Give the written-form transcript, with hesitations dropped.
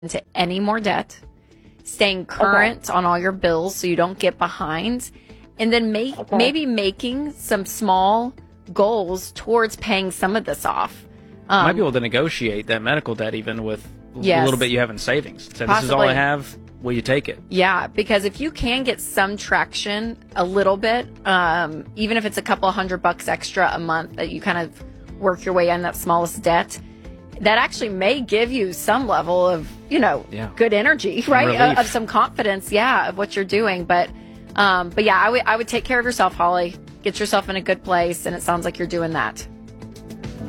into any more debt, staying current on all your bills so you don't get behind, and then maybe making some small goals towards paying some of this off. Might be able to negotiate that medical debt even with a little bit you have in savings. So this is all I have. Will you take it? Yeah, because if you can get some traction a little bit, even if it's a couple $100 extra a month that you kind of work your way in that smallest debt, that actually may give you some level of, good energy, right? Of some confidence, of what you're doing. But yeah, I would take care of yourself, Holly. Get yourself in a good place, and it sounds like you're doing that.